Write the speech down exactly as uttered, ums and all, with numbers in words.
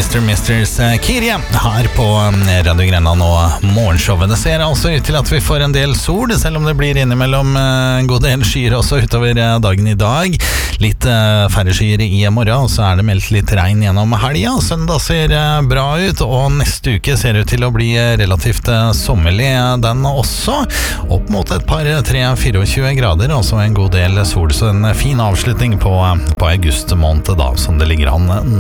mister Misters Kirje her på Radio Grenland og morgenshowet. Det ser altså ut til at vi får en del sol, selv om det blir innimellom en god del skyer også utover dagen i dag. Litt færre skyer i morgen, og så er det meldt litt regn gjennom helga. Søndag ser bra ut, og neste uke ser ut til å bli relativt sommerlig den også. Opp mot et par tre fireogtjue grader, og så en god del sol, så en fin avslutning på, på august måned da, som det ligger an